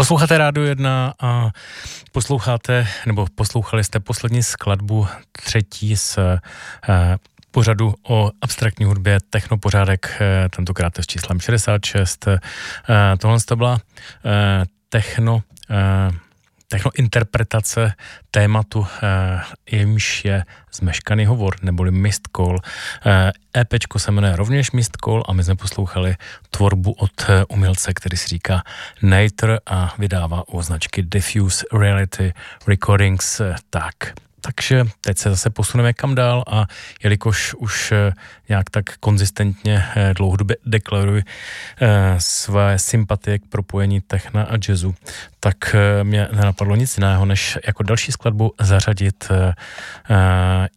Posloucháte Rádio 1 a poslouchali jste poslední skladbu, třetí z pořadu o abstraktní hudbě Technopořádek, tentokrát s číslem 66. Tohle to byla technointerpretace tématu, jimž je Zmeškaný hovor, neboli Missed Call. EPčko se jmenuje rovněž Missed Call a my jsme poslouchali tvorbu od umělce, který si říká Nater a vydává u značky Diffuse Reality Recordings. Takže teď se zase posuneme kam dál a jelikož už nějak tak konzistentně dlouhodobě deklaruji své sympatie k propojení techna a jazzu, tak mě nenapadlo nic jiného, než jako další skladbu zařadit